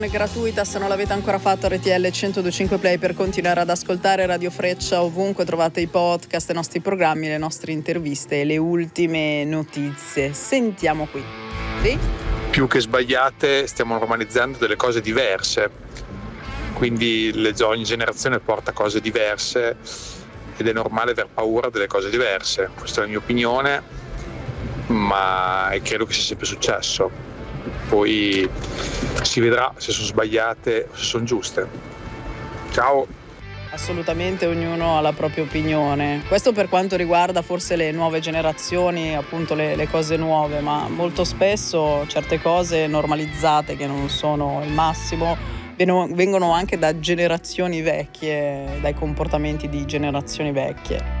È gratuita, se non l'avete ancora fatto, RTL 102.5 Play per continuare ad ascoltare Radio Freccia ovunque trovate i podcast, i nostri programmi, le nostre interviste e le ultime notizie. Sentiamo qui. Sì? Più che sbagliate, stiamo normalizzando delle cose diverse, quindi ogni generazione porta cose diverse ed è normale aver paura delle cose diverse. Questa è la mia opinione, ma credo che sia sempre successo. Poi si vedrà se sono sbagliate o se sono giuste. Ciao! Assolutamente, ognuno ha la propria opinione. Questo per quanto riguarda forse le nuove generazioni, appunto le cose nuove, ma molto spesso certe cose normalizzate che non sono il massimo vengono anche da generazioni vecchie, dai comportamenti di generazioni vecchie.